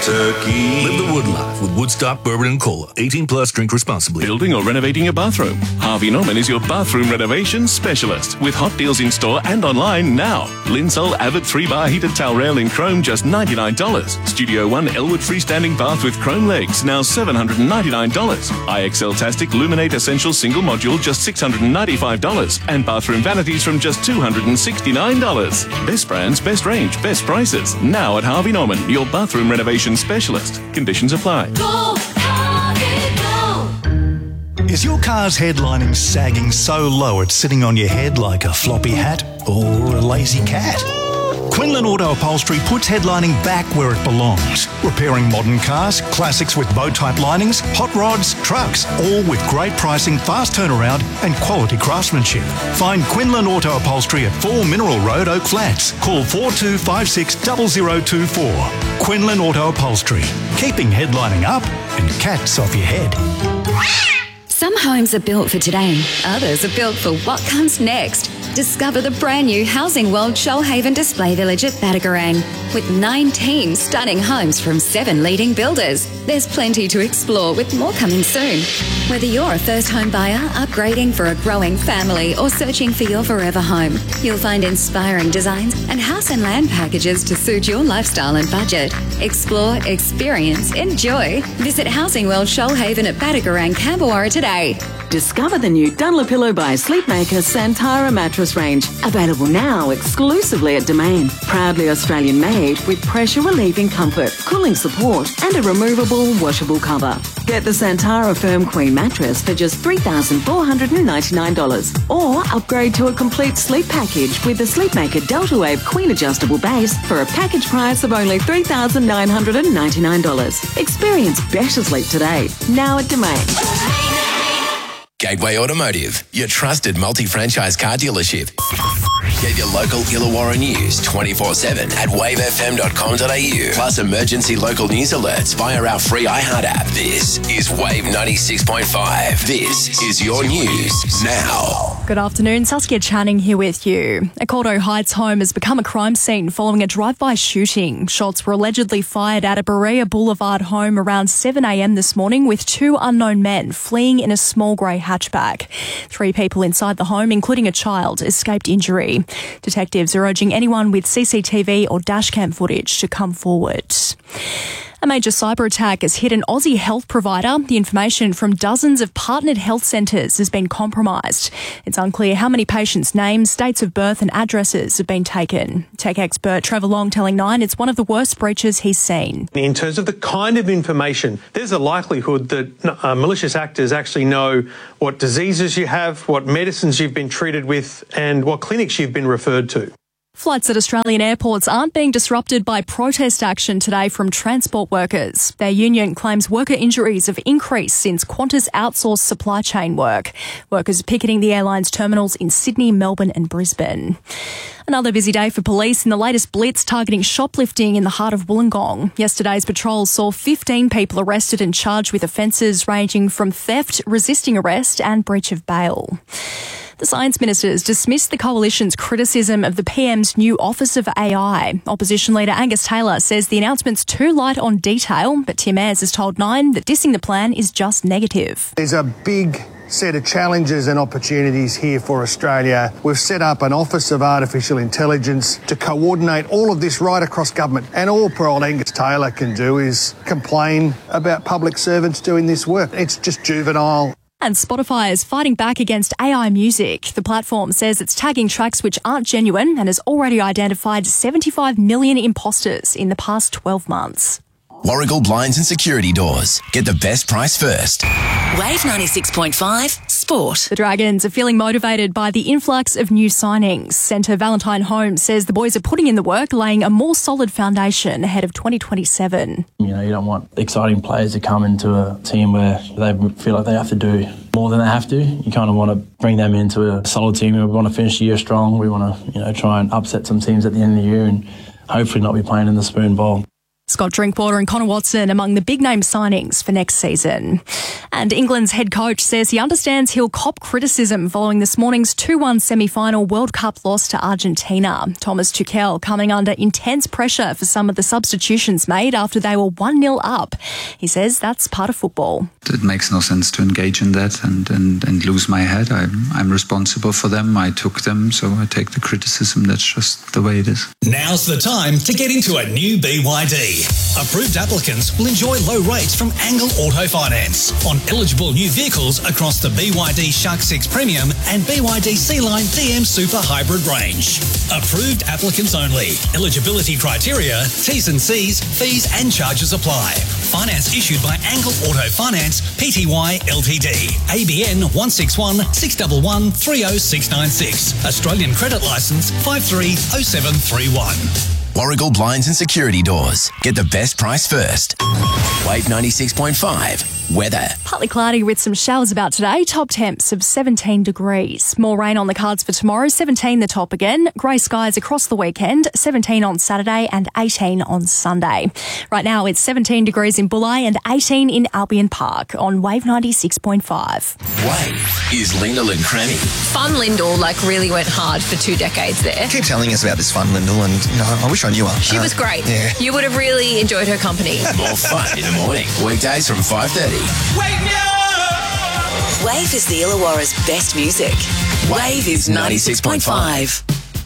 Kentucky. Live the wood life with Woodstock Bourbon and Cola. 18 plus, drink responsibly. Building or renovating your bathroom? Harvey Norman is your bathroom renovation specialist with hot deals in store and online now. Linsol Avid 3-bar heated towel rail in chrome, just $99. Studio One Elwood freestanding bath with chrome legs, now $799. IXL Tastic Luminate Essential single module, just $695. And bathroom vanities from just $269. Best brands, best range, best prices. Now at Harvey Norman, your bathroom renovation specialist. Conditions apply. Go, Harvey, go. Is your car's headlining sagging so low it's sitting on your head like a floppy hat or a lazy cat? Quinlan Auto Upholstery puts headlining back where it belongs. Repairing modern cars, classics with bow-type linings, hot rods, trucks, all with great pricing, fast turnaround and quality craftsmanship. Find Quinlan Auto Upholstery at 4 Mineral Road, Oak Flats. Call 4256 0024. Quinlan Auto Upholstery. Keeping headlining up and cats off your head. Some homes are built for today, others are built for what comes next. Discover the brand new Housing World Shoalhaven Display Village at Batagarang with 19 stunning homes from 7 leading builders. There's plenty to explore with more coming soon. Whether you're a first home buyer, upgrading for a growing family or searching for your forever home, you'll find inspiring designs and house and land packages to suit your lifestyle and budget. Explore, experience, enjoy. Visit Housing World Shoalhaven at Batagarang, Camberwara today. Discover the new Dunlopillo by Sleepmaker Santara mattress range. Available now exclusively at Domain. Proudly Australian made with pressure relieving comfort, cooling support and a removable washable cover. Get the Santara Firm Queen mattress for just $3,499 or upgrade to a complete sleep package with the Sleepmaker Delta Wave Queen adjustable base for a package price of only $3,999. Experience better sleep today. Now at Domain. Gateway Automotive, your trusted multi-franchise car dealership. Get your local Illawarra news 24/7 at wavefm.com.au. Plus emergency local news alerts via our free iHeart app. This is Wave 96.5. This is your news now. Good afternoon, Saskia Channing here with you. A Cordo Heights home has become a crime scene following a drive-by shooting. Shots were allegedly fired at a Berea Boulevard home around 7 a.m. this morning with 2 unknown men fleeing in a small grey hatchback. 3 people inside the home, including a child, escaped injury. Detectives are urging anyone with CCTV or dashcam footage to come forward. A major cyber attack has hit an Aussie health provider. The information from dozens of partnered health centres has been compromised. It's unclear how many patients' names, dates of birth and addresses have been taken. Tech expert Trevor Long telling Nine it's one of the worst breaches he's seen. In terms of the kind of information, there's a likelihood that malicious actors actually know what diseases you have, what medicines you've been treated with and what clinics you've been referred to. Flights at Australian airports aren't being disrupted by protest action today from transport workers. Their union claims worker injuries have increased since Qantas outsourced supply chain work. Workers are picketing the airline's terminals in Sydney, Melbourne and Brisbane. Another busy day for police in the latest blitz targeting shoplifting in the heart of Wollongong. Yesterday's patrol saw 15 people arrested and charged with offences ranging from theft, resisting arrest and breach of bail. The Science Ministers dismissed the Coalition's criticism of the PM's new Office of AI. Opposition leader Angus Taylor says the announcement's too light on detail, but Tim Ayres has told Nine that dissing the plan is just negative. There's a big set of challenges and opportunities here for Australia. We've set up an Office of Artificial Intelligence to coordinate all of this right across government. And all poor old Angus Taylor can do is complain about public servants doing this work. It's just juvenile. And Spotify is fighting back against AI music. The platform says it's tagging tracks which aren't genuine and has already identified 75 million imposters in the past 12 months. Warrigal Blinds and Security Doors. Get the best price first. Wave 96.5 Sport. The Dragons are feeling motivated by the influx of new signings. Centre Valentine Holmes says the boys are putting in the work, laying a more solid foundation ahead of 2027. You don't want exciting players to come into a team where they feel like they have to do more than they have to. You kind of want to bring them into a solid team. We want to finish the year strong. We want to, try and upset some teams at the end of the year and hopefully not be playing in the spoon bowl. Scott Drinkwater and Connor Watson among the big-name signings for next season. And England's head coach says he understands he'll cop criticism following this morning's 2-1 semi-final World Cup loss to Argentina. Thomas Tuchel coming under intense pressure for some of the substitutions made after they were 1-0 up. He says that's part of football. It makes no sense to engage in that and lose my head. I'm responsible for them. I took them, so I take the criticism. That's just the way it is. Now's the time to get into a new BYD. Approved applicants will enjoy low rates from Angle Auto Finance on eligible new vehicles across the BYD Shark 6 Premium and BYD Sea-Line DM Super Hybrid range. Approved applicants only. Eligibility criteria, T's and C's, fees and charges apply. Finance issued by Angle Auto Finance Pty Ltd. ABN 161 611 30696. Australian credit licence 530731. Warragul Blinds and Security Doors. Get the best price first. Wave 96.5. Weather. Partly cloudy with some showers about today. Top temps of 17 degrees. More rain on the cards for tomorrow. 17 the top again. Grey skies across the weekend. 17 on Saturday and 18 on Sunday. Right now it's 17 degrees in Bulli and 18 in Albion Park on Wave 96.5. Wave is Lyndall and Cranny. Fun Lyndall really went hard for 2 decades there. Keep telling us about this Fun Lyndall, and I wish I knew her. She was great. Yeah. You would have really enjoyed her company. More fun in the morning. Weekdays from 5:30. Wake me up! Wave is the Illawarra's best music. Wave is 96.5.